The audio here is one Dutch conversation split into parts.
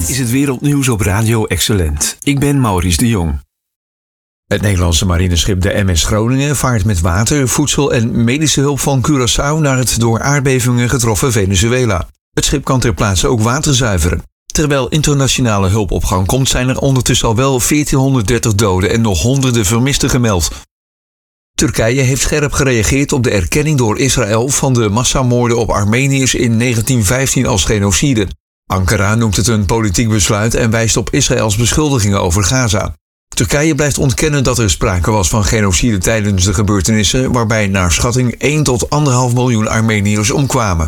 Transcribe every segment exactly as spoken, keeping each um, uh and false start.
Dit is het wereldnieuws op Radio Excellent. Ik ben Maurice de Jong. Het Nederlandse marineschip de M S Groningen vaart met water, voedsel en medische hulp van Curaçao naar het door aardbevingen getroffen Venezuela. Het schip kan ter plaatse ook water zuiveren. Terwijl internationale hulp op gang komt, zijn er ondertussen al wel veertienhonderddertig doden en nog honderden vermisten gemeld. Turkije heeft scherp gereageerd op de erkenning door Israël van de massamoorden op Armeniërs in negentien vijftien als genocide. Ankara noemt het een politiek besluit en wijst op Israëls beschuldigingen over Gaza. Turkije blijft ontkennen dat er sprake was van genocide tijdens de gebeurtenissen, waarbij naar schatting één tot anderhalf miljoen Armeniërs omkwamen.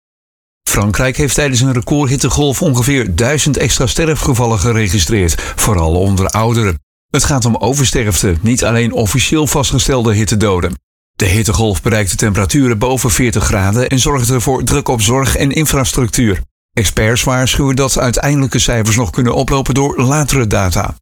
Frankrijk heeft tijdens een recordhittegolf ongeveer duizend extra sterfgevallen geregistreerd, vooral onder ouderen. Het gaat om oversterfte, niet alleen officieel vastgestelde hittedoden. De hittegolf bereikte temperaturen boven veertig graden en zorgde voor druk op zorg en infrastructuur. Experts waarschuwen dat uiteindelijke cijfers nog kunnen oplopen door latere data.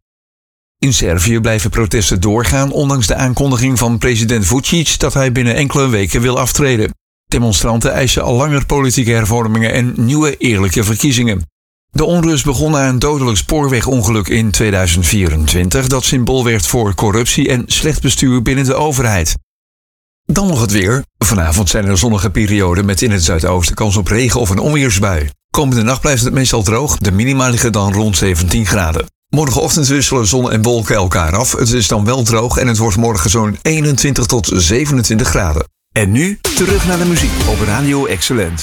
In Servië blijven protesten doorgaan, ondanks de aankondiging van president Vučić dat hij binnen enkele weken wil aftreden. Demonstranten eisen al langer politieke hervormingen en nieuwe eerlijke verkiezingen. De onrust begon na een dodelijk spoorwegongeluk in tweeduizend vierentwintig dat symbool werd voor corruptie en slecht bestuur binnen de overheid. Dan nog het weer. Vanavond zijn er zonnige perioden met in het zuidoosten kans op regen of een onweersbui. Komende nacht blijft het meestal droog, de minima liggen dan rond zeventien graden. Morgenochtend wisselen zon en wolken elkaar af. Het is dan wel droog en het wordt morgen zo'n eenentwintig tot zevenentwintig graden. En nu terug naar de muziek op Radio Excellent.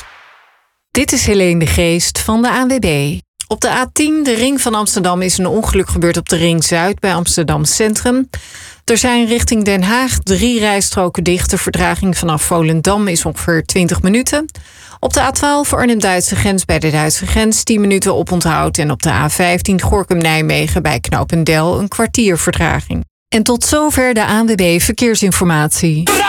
Dit is Helene de Geest van de A N W B. Op de A tien, de ring van Amsterdam, is een ongeluk gebeurd op de ring Zuid bij Amsterdam Centrum. Er zijn richting Den Haag drie rijstroken dicht. De vertraging vanaf Volendam is ongeveer twintig minuten. Op de A twaalf Arnhem-Duitse grens bij de Duitse grens tien minuten oponthoud. En op de A vijftien Gorinchem-Nijmegen bij Knopendel een kwartier vertraging. En tot zover de A N W B Verkeersinformatie.